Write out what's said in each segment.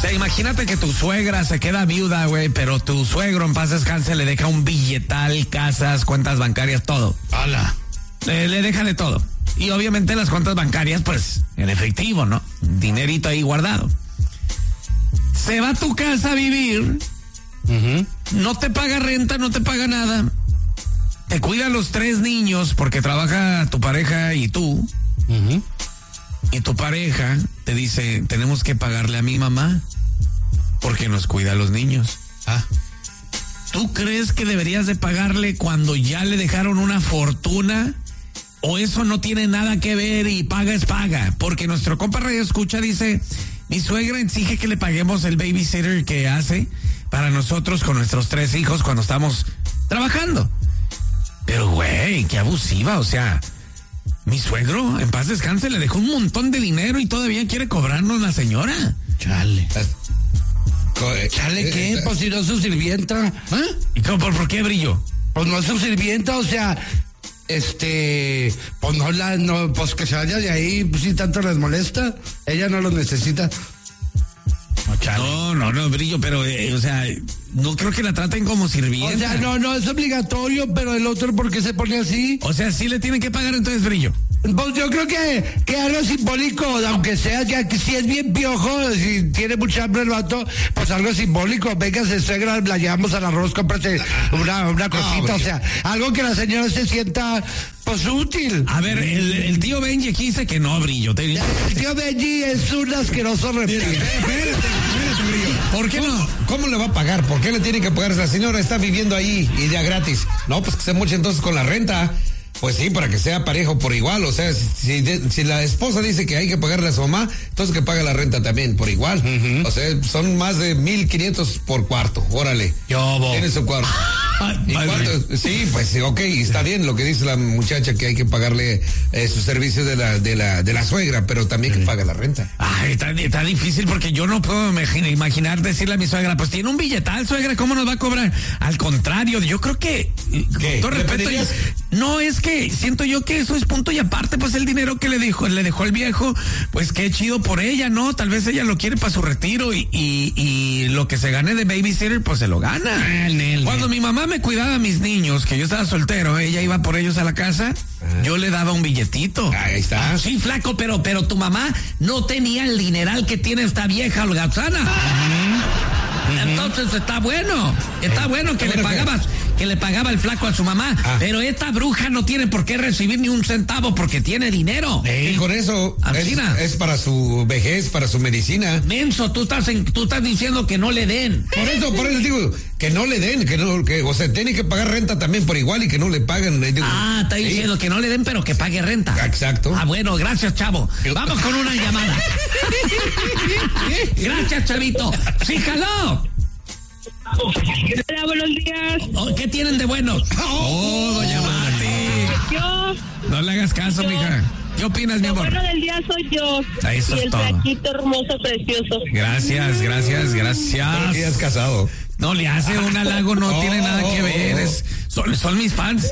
sea, imagínate que tu suegra se queda viuda, güey, pero tu suegro en paz descanse le deja un billetal, casas, cuentas bancarias, todo. ¡Hala! Le deja de todo. Y obviamente las cuentas bancarias, pues, en efectivo, ¿no? Dinerito ahí guardado. Se va a tu casa a vivir, no te paga renta, no te paga nada, te cuida a los 3 niños porque trabaja tu pareja y tú, y tu pareja te dice, tenemos que pagarle a mi mamá porque nos cuida a los niños. ¿Tú crees que deberías de pagarle cuando ya le dejaron una fortuna? ¿O eso no tiene nada que ver y paga es paga? Porque nuestro compa Radio Escucha dice, mi suegra exige que le paguemos el babysitter que hace para nosotros con nuestros 3 hijos cuando estamos trabajando. Pero güey, qué abusiva, o sea, mi suegro, en paz descanse, le dejó un montón de dinero y todavía quiere cobrarnos la señora. Chale. ¿Chale qué? Pues si no es su sirvienta. ¿Y cómo, por qué, Brillo? Pues no es su sirvienta, o sea, pues pues que se vaya de ahí, pues si tanto les molesta, ella no los necesita. No, Brillo, pero, o sea, no creo que la traten como sirvienta. O sea, no, es obligatorio, pero el otro, ¿por qué se pone así? O sea, sí le tienen que pagar entonces, Brillo. Pues yo creo que algo simbólico, aunque sea que si es bien piojo, si tiene mucha hambre el vato, pues algo simbólico. Véngase, suegra, la llevamos al arroz, cómprate una cosita, o sea, algo que la señora se sienta, pues, útil. A ver, el tío Benji aquí dice que no, Brillo. El tío Benji es un asqueroso reptil. Espérate, Brillo. ¿Por qué no? ¿Cómo le va a pagar? ¿Por qué le tiene que pagar? La señora está viviendo ahí y ya gratis. No, pues que se moche entonces con la renta. Pues sí, para que sea parejo por igual, o sea, si la esposa dice que hay que pagarle a su mamá, entonces que pague la renta también por igual. O sea, son más de 1,500 por cuarto, órale. Tiene su cuarto. Sí, pues sí, ok, está bien lo que dice la muchacha, que hay que pagarle sus servicios de la suegra, pero también que paga la renta. Ay, está difícil porque yo no puedo imaginar decirle a mi suegra, pues tiene un billetal, suegra, ¿cómo nos va a cobrar? Al contrario, yo creo que, con todo respeto, no, es que siento yo que eso es punto y aparte, pues el dinero que le dejó el viejo, pues qué chido por ella, ¿no? Tal vez ella lo quiere para su retiro y lo que se gane de babysitter, pues se lo gana. Cuando mi mamá me cuidaba a mis niños, que yo estaba soltero, ella iba por ellos a la casa, yo le daba un billetito. Ahí está. Sí, flaco, pero tu mamá no tenía el dineral que tiene esta vieja holgazana. Entonces está bueno que le pagaba el flaco a su mamá, pero esta bruja no tiene por qué recibir ni un centavo porque tiene dinero. Y con eso es para su vejez, para su medicina. Menso, tú estás diciendo que no le den. Por eso digo que no le den, o sea, tiene que pagar renta también por igual y que no le paguen. Está diciendo que no le den, pero que pague renta. Exacto. Bueno, gracias, chavo. Vamos con una llamada. Gracias, chavito. Sí, jaló. Hola, buenos días. ¿Qué tienen de bueno? Doña Mati. No le hagas caso, mija. ¿Qué opinas, mi amor? Lo bueno del día soy yo. Eso y es el todo. flaquito hermoso, precioso. Gracias. ¿Por qué has casado? No le hace un halago, no tiene nada que ver. Son mis fans.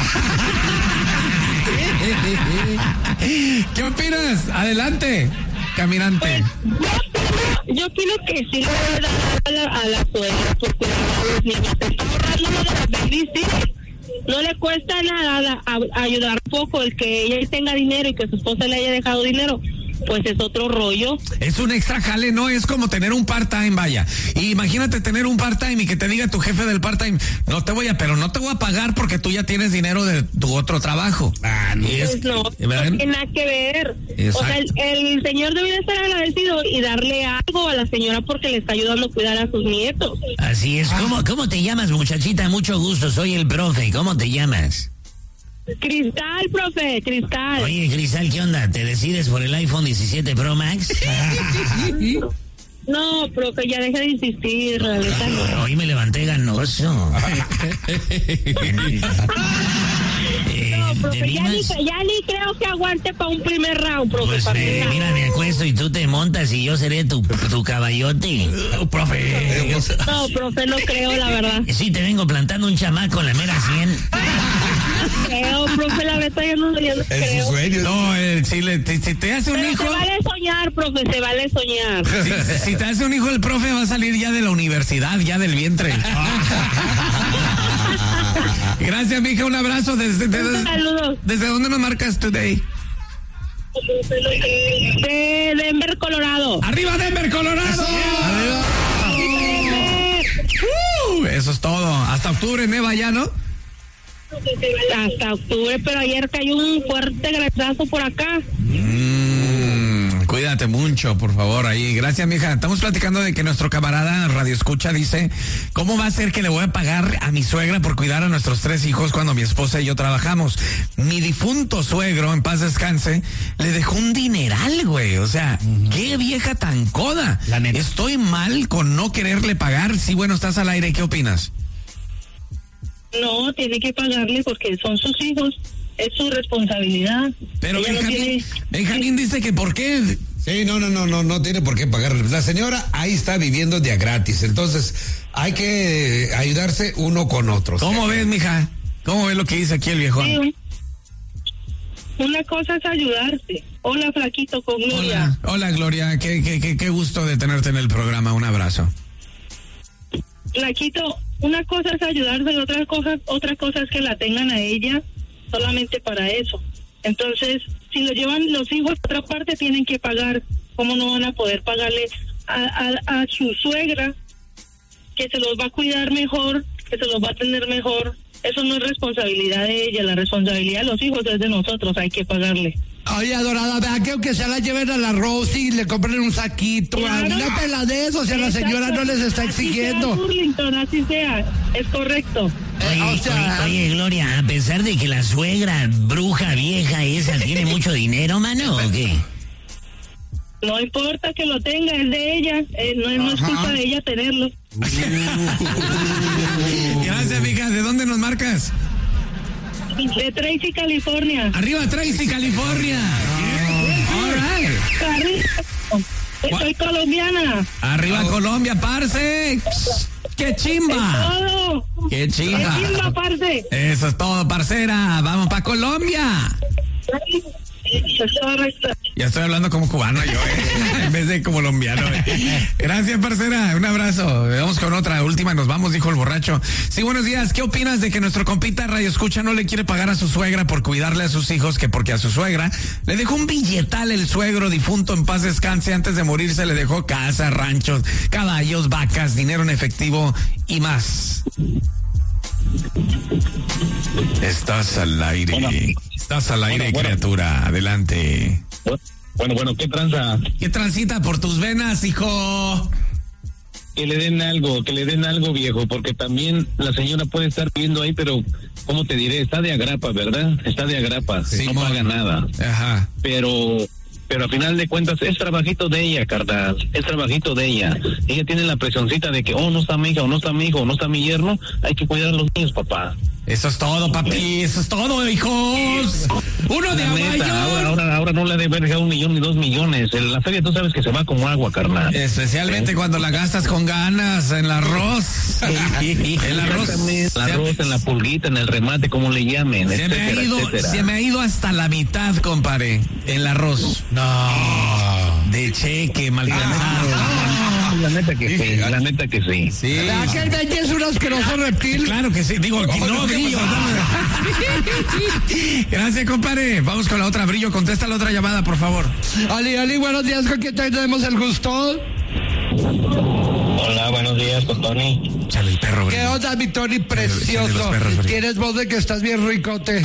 ¿Qué opinas? Adelante, caminante. Yo opino que sí le voy a dar a la suegra por cuidar a los niños. Se está ahorrando de las babysitters. No le cuesta nada ayudar un poco el que ella tenga dinero y que su esposa le haya dejado dinero. Pues es otro rollo. Es un extra jale, ¿no? Es como tener un part-time, vaya. Y imagínate tener un part-time y que te diga tu jefe del part-time, no te voy a pagar porque tú ya tienes dinero de tu otro trabajo. No, no tiene nada que ver. Exacto. O sea, el señor debe estar agradecido y darle algo a la señora porque le está ayudando a cuidar a sus nietos. Así es. ¿Cómo te llamas, muchachita? Mucho gusto, soy el profe. ¿Cómo te llamas? Cristal, profe, Cristal. Oye, Cristal, ¿qué onda? ¿Te decides por el iPhone 17 Pro Max? No, profe, ya deja de insistir, realidad no. Hoy me levanté ganoso. No, profe, ya ni creo que aguante para un primer round, profe. Pues mira, me acuesto y tú te montas y yo seré tu caballote. Profe. No, profe, no creo, la verdad. Sí, te vengo plantando un chamaco en la mera 100. creo, profe, la neta yo no Es creo. su sueño. No, si te hace un Pero hijo. se vale soñar, profe, se vale soñar. Si te hace un hijo el profe va a salir ya de la universidad, ya del vientre. Gracias, mija, un abrazo. Saludos. ¿Desde dónde nos marcas today? De Denver, Colorado. ¡Arriba Denver, Colorado! Eso es todo. Hasta octubre neva ya, ¿no? Hasta octubre, pero ayer cayó un fuerte granizo por acá. Cuídate mucho, por favor, ahí. Gracias, mija. Estamos platicando de que nuestro camarada Radio Escucha dice, ¿cómo va a ser que le voy a pagar a mi suegra por cuidar a nuestros 3 hijos cuando mi esposa y yo trabajamos? Mi difunto suegro, en paz descanse, le dejó un dineral, güey. O sea, qué vieja tan coda. La neta. Estoy mal con no quererle pagar. Sí, bueno, estás al aire. ¿Qué opinas? No, tiene que pagarle porque son sus hijos. Es su responsabilidad. Pero Ella no Benjamín dice que ¿por qué? Sí, no tiene por qué pagar. La señora ahí está viviendo de a gratis, entonces hay que ayudarse uno con otro. ¿Cómo ves, mija? ¿Cómo ves lo que dice aquí el viejón? Sí, una cosa es ayudarse. Hola, flaquito, con Gloria. Hola, Gloria. Qué gusto de tenerte en el programa. Un abrazo. Flaquito, una cosa es ayudarse, otra cosa es que la tengan a ella solamente para eso. Entonces, si lo llevan los hijos a otra parte, tienen que pagar. ¿Cómo no van a poder pagarle a su suegra, que se los va a cuidar mejor, que se los va a tener mejor? Eso no es responsabilidad de ella, la responsabilidad de los hijos es de nosotros, hay que pagarle. Oye, Adorada, vea que aunque se la lleven a la Rosy y le compren un saquito, Claro. una pela de eso, o sea, la señora no les está exigiendo. Así sea, Burlington, así sea, es correcto. Oye, Gloria, a pesar de que la suegra bruja vieja esa tiene mucho dinero, mano, ¿o qué? No importa que lo tenga, es de ella, no es culpa de ella tenerlo. Gracias, mija. ¿De dónde nos marcas? De Tracy, California. Arriba, Tracy, California. All right. Arriba. Soy colombiana. Arriba, Colombia, parce. ¡Qué chimba! Todo. ¡Qué chimba! ¿Qué chimba, parce? Eso es todo, parcera. Vamos para Colombia. Es correcto. Ya estoy hablando como cubano yo, en vez de colombiano. Gracias, parcera. Un abrazo. Vamos con otra última. Nos vamos, dijo el borracho. Sí, buenos días. ¿Qué opinas de que nuestro compita Radio Escucha no le quiere pagar a su suegra por cuidarle a sus hijos, que porque a su suegra le dejó un billetal el suegro difunto, en paz descanse? Antes de morirse le dejó casa, ranchos, caballos, vacas, dinero en efectivo y más. Estás al aire. Bueno. Estás al aire, Bueno. Criatura. Adelante. Bueno, ¿qué tranza? ¿Qué transita por tus venas, hijo? Que le den algo, viejo, porque también la señora puede estar viviendo ahí, pero, ¿cómo te diré? Está de agrapa, ¿verdad? Está de agrapa, Sí, no paga nada. Ajá. Pero a final de cuentas es trabajito de ella, carnal, es trabajito de ella. Ella tiene la presioncita de que, no está mi hija, o no está mi hijo, o no está mi yerno, hay que cuidar a los niños, papá. Eso es todo, papi. Eso es todo, hijos. Uno de La neta, Aguayo. ahora no le debe dejar 1 millón ni 2 millones. La feria tú sabes que se va como agua, carnal. Especialmente cuando la gastas con ganas en el arroz. El arroz. El arroz, en la pulguita, en el remate, como le llamen, Se me ha ido hasta la mitad, compadre. El arroz. No. De cheque, malgastado. La neta que sí. Sí. Vea que el Benji es un asqueroso reptil. Claro que sí. Digo, no, Brillo. Gracias, compadre. Vamos con la otra. Brillo, contesta la otra llamada, por favor. Ali, buenos días, ¿con quién tenemos el gusto? Hola, buenos días, con Tony. Chale el perro, ¿Qué Brillo. onda, mi Tony Chale precioso? los perros, Brillo. Tienes voz de que estás bien ricote.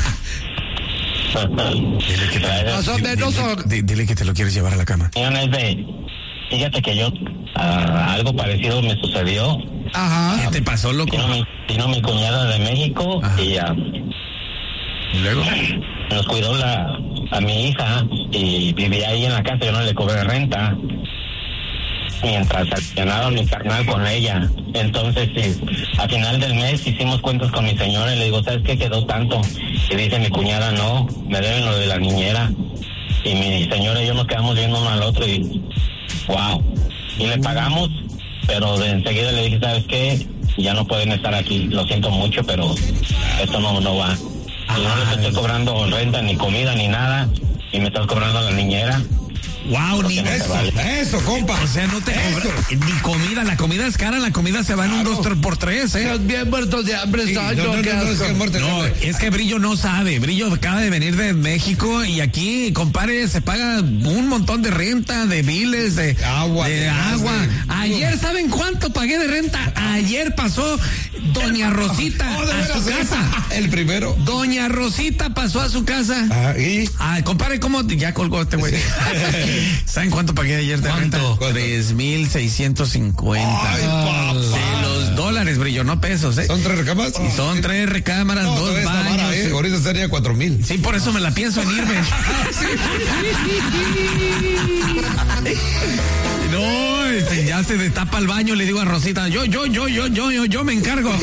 Dile que Más o menos, dile que te lo quieres llevar a la cama. Fíjate que yo, algo parecido me sucedió. Ajá. ¿Qué te pasó, loco? Vino mi cuñada de México. Ajá. Y ¿Y luego? nos cuidó a mi hija y vivía ahí en la casa, yo no le cobré renta. Mientras alivianaba mi carnal con ella. Entonces, sí, a final del mes hicimos cuentas con mi señora y le digo, ¿sabes qué quedó tanto? Y dice mi cuñada, no, me deben lo de la niñera. Y mi señora y yo nos quedamos viendo uno al otro y, wow. Y le pagamos, pero de enseguida le dije, ¿sabes qué? Ya no pueden estar aquí, lo siento mucho, pero esto no va. Y no les estoy cobrando renta, ni comida, ni nada. Y me estás cobrando la niñera. Wow, ni Eso, compa. O sea, no te cobra ni comida. La comida es cara, la comida se va en un 2x3, Estás bien muertos de hambre, No, es que Brillo no sabe. Brillo acaba de venir de México y aquí, compadre, se paga un montón de renta, de biles, de agua. Ayer, ¿saben cuánto pagué de renta? Ayer pasó Doña Rosita a su casa. El primero. Doña Rosita pasó a su casa. ¿Y? Compadre, ¿cómo? Ya colgó este güey. ¿Saben cuánto pagué ayer de renta? 3,650. De los dólares, Brillo, no pesos, ¿eh? ¿Son 3 recámaras? Y son 3 recámaras, 2 baños. Ahorita sería 4,000. Sí, por eso me la pienso en irme. No, ya se destapa el baño, le digo a Rosita, yo me encargo.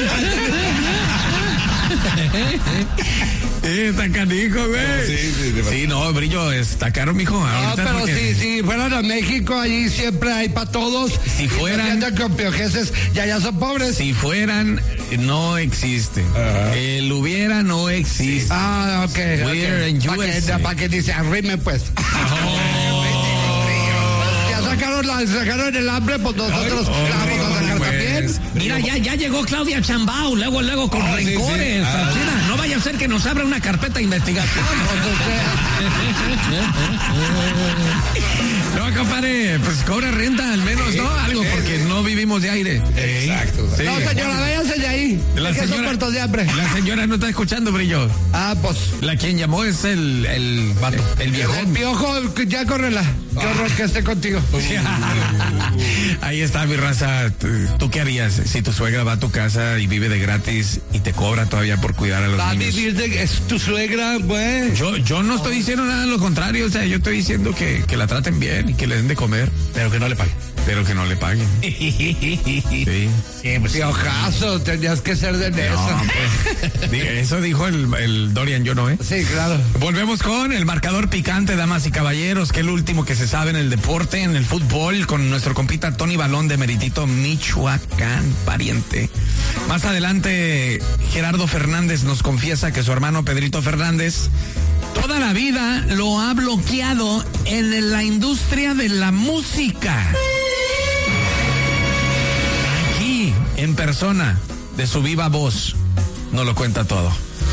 Está canijo, güey. Sí, no, Brillo, está caro, mijo. No, pero si fueran a México, allí siempre hay para todos. Si fueran. Con piojeses, ya son pobres. Si fueran, no existe. El hubiera no existe. Ok. We're in USA. Para que dice, arrime, pues. Sacaron el hambre, pues nosotros la vamos a sacar también. Mira, ya llegó Claudia Chambao, luego con rencores. No vaya a ser que nos abra una carpeta de investigación. No, compadre, pues cobra renta al menos, ¿no? Algo, porque no vivimos de aire. Exacto. Sí. No, señora, váyanse de ahí. La que son señora, muertos de hambre. La señora no está escuchando, Brillo. Pues. La quien llamó es el viejón. El piojo, ya córrela. Qué horror que esté contigo. Ahí está, mi raza. ¿Tú qué harías si tu suegra va a tu casa y vive de gratis y te cobra todavía por cuidar a los Va a niños? vivir es tu suegra, güey. Yo no estoy diciendo nada de lo contrario, o sea, yo estoy diciendo que la traten bien y que le den de comer. Pero que no le paguen. Pero que no le paguen. Sí. Piojazo, tenías que ser de No, pues, eso dijo el Dorian, yo no, ¿eh? Sí, claro. Volvemos con el marcador picante, damas y caballeros, que es el último que se sabe en el deporte, en el fútbol, con nuestro compita Tony Balón de Meritito, Michoacán, pariente. Más adelante, Gerardo Fernández nos confiesa que su hermano Pedrito Fernández toda la vida lo ha bloqueado en la industria de la música. Aquí, en persona, de su viva voz, nos lo cuenta todo.